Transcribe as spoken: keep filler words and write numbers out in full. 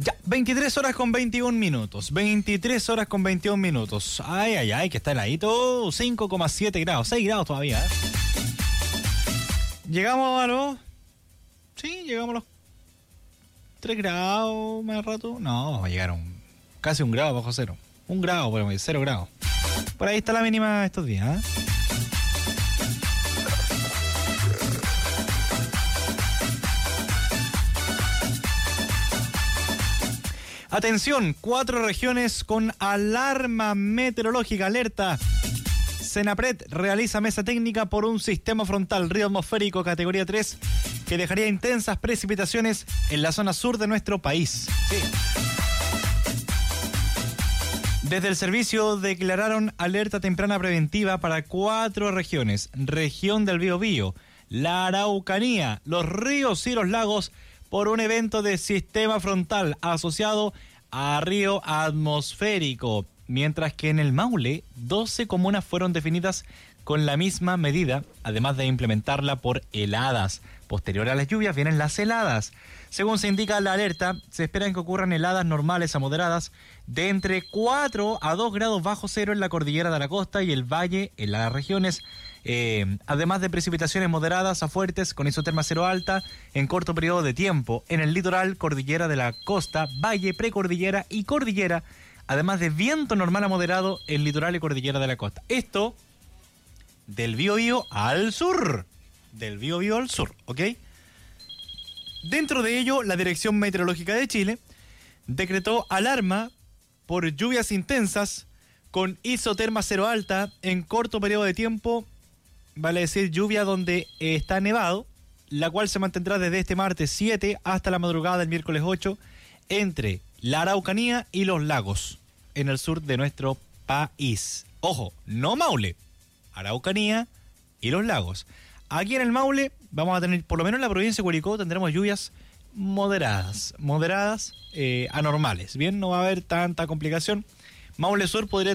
Ya, veintitrés horas con veintiún minutos. veintitrés horas con veintiún minutos. Ay, ay, ay, que está heladito. cinco coma siete grados, seis grados todavía, ¿eh? Llegamos a los... Sí, llegamos a los tres grados más rato. No, llegaron casi un grado bajo cero. Un grado, por ahí, cero grados. Por ahí está la mínima estos días, ¿eh? Atención, cuatro regiones con alarma meteorológica, alerta. Senapred realiza mesa técnica por un sistema frontal río atmosférico categoría tres que dejaría intensas precipitaciones en la zona sur de nuestro país. Sí. Desde el servicio declararon alerta temprana preventiva para cuatro regiones. Región del Biobío, la Araucanía, los ríos y los lagos por un evento de sistema frontal asociado a río atmosférico. Mientras que en el Maule, doce comunas fueron definidas con la misma medida, además de implementarla por heladas. Posterior a las lluvias vienen las heladas. Según se indica en la alerta, se esperan que ocurran heladas normales a moderadas de entre cuatro a dos grados bajo cero en la cordillera de la costa y el valle en las regiones, eh, además de precipitaciones moderadas a fuertes con isoterma cero alta en corto periodo de tiempo en el litoral, cordillera de la costa, valle, precordillera y cordillera, además de viento normal a moderado en litoral y cordillera de la costa. Esto del Biobío al sur. Del Biobío al sur, ¿ok? Dentro de ello, la Dirección Meteorológica de Chile decretó alarma por lluvias intensas con isoterma cero alta en corto periodo de tiempo, vale decir lluvia donde está nevado, la cual se mantendrá desde este martes siete hasta la madrugada del miércoles ocho entre la Araucanía y los lagos en el sur de nuestro país. Ojo, no Maule, Araucanía y los lagos. Aquí en el Maule vamos a tener, por lo menos en la provincia de Curicó, tendremos lluvias moderadas, moderadas, eh, anormales. Bien, no va a haber tanta complicación. Maule Sur podría